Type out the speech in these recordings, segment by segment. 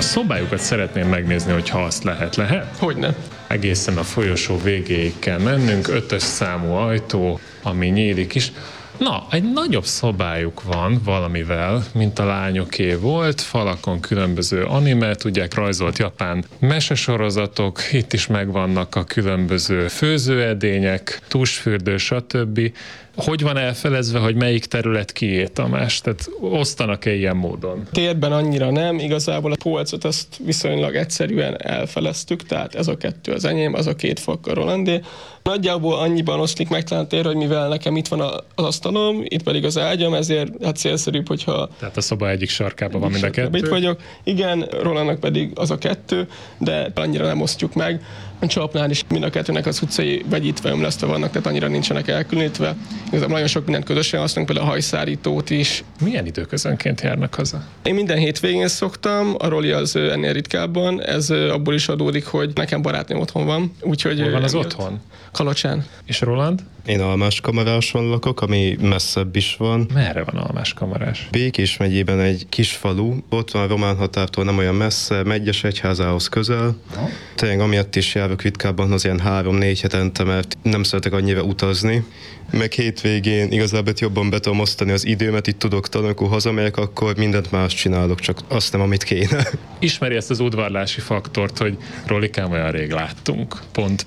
szobájukat szeretném megnézni, hogyha azt lehet? Hogyne. Egészen a folyosó végéig kell mennünk, 5-ös számú ajtó, ami nyílik is. Na, egy nagyobb szobájuk van valamivel, mint a lányoké volt, falakon különböző anime, tudják, rajzolt japán mesesorozatok, itt is megvannak a különböző főzőedények, tusfürdő, stb. Hogy van elfelezve, hogy melyik terület kié, Tamás? Tehát osztanak-e ilyen módon? Térben annyira nem, igazából a polcot azt viszonylag egyszerűen elfeleztük, tehát ez a 2 az enyém, az a 2 fak a Rolandé. Nagyjából annyiban oszlik meg talán tér, hogy mivel nekem itt van az asztalom, itt pedig az ágyam, ezért hát célszerűbb, hogyha... Tehát a szoba egyik sarkában van mind a 2? Itt vagyok. Igen, Rolandnak pedig az a 2, de annyira nem osztjuk meg. A csapnál is mind a 2-nek az utcai vegyítve, ömlesztve vannak, tehát annyira nincsenek elkülönítve. Igazából nagyon sok mindent közösen használunk, például a hajszárítót is. Milyen időközönként járnak haza? Én minden hétvégén szoktam, a Roli az ennél ritkábban, ez abból is adódik, hogy nekem barátnőm otthon van. Úgyhogy hol van az otthon? Kalocsán. És Roland? Én Almáskamaráson lakok, ami messzebb is van. Merre van Almáskamarás? Békés megyében egy kis falu, ott van a román határtól nem olyan messze, Medgyesegyházához közel. Tényleg amiatt is járok ritkábban az ilyen 3-4 hetente, mert nem szeretek annyira utazni. Meg hétvégén igazából jobban be tudom osztani az időmet, itt tudok tanulni, akkor hazamegyek, akkor mindent más csinálok, csak azt nem, amit kéne. Ismeri ezt az udvarlási faktort, hogy Rolikám, olyan rég láttunk, ...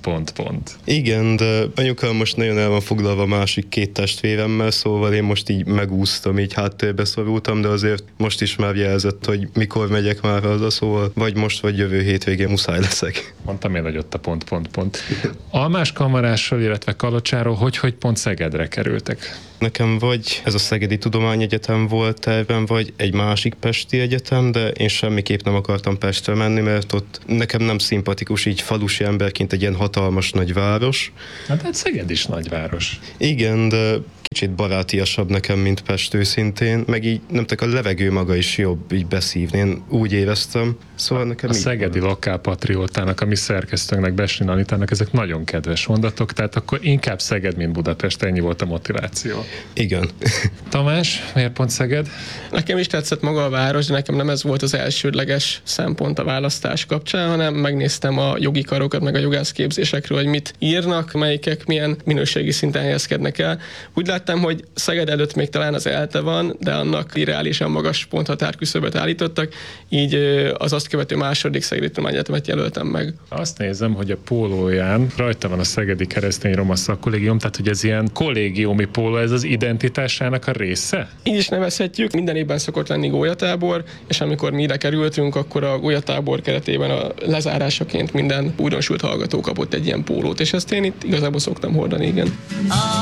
Igen, de anyukám most nagyon el van foglalva a másik 2 testvéremmel, szóval én most így megúsztam, így háttérbe szorultam, de azért most is már jelzett, hogy mikor megyek már haza, szóval vagy most, vagy jövő hétvégén muszáj leszek. Mondtam én, hogy ott a ... Almáskamarással, illetve Kalocsáról hogy pont Szegedre kerültek? Nekem vagy ez a Szegedi Tudományegyetem volt tervem, vagy egy másik pesti egyetem, de én semmiképp nem akartam Pestre menni, mert ott nekem nem szimpatikus így falusi emberként egy ilyen hatalmas nagyváros. Hát Szeged is nagyváros. Igen, de kicsit barátiasabb nekem, mint Pest őszintén, meg így nem tudom, a levegő maga is jobb így beszívni, én úgy éreztem. Szóval nekem a szegedi lokálpatriótának, a mi szerkesztőnknek, Besrin Anitának ezek nagyon kedves mondatok, tehát akkor inkább Szeged, mint Budapest, ennyi volt a motiváció. Igen. Tamás, miért pont Szeged? Nekem is tetszett maga a város, de nekem nem ez volt az elsődleges szempont a választás kapcsán, hanem megnéztem a jogi karokat, meg a jogászképzésekről, hogy mit írnak, melyikek milyen minőségi szinten helyezkednek el. Úgy láttam, hogy Szeged előtt még talán az ELTE van, de annak irreálisan magas ponthatárküszöböt állítottak, így az azt követő második Szegedi Tudományegyetemet jelöltem meg. Azt nézem, hogy a pólóján rajta van a Szegedi Keresztény Roma Szakkollégium, tehát hogy ez ilyen kollégiumi póló, ez az identitásának a része? Így is nevezhetjük. Minden évben szokott lenni gólyatábor, és amikor mi ide kerültünk, akkor a gólyatábor keretében a lezárásaként minden újdonsült hallgató kapott egy ilyen pólót, és ezt én itt igazából szoktam hordani, igen.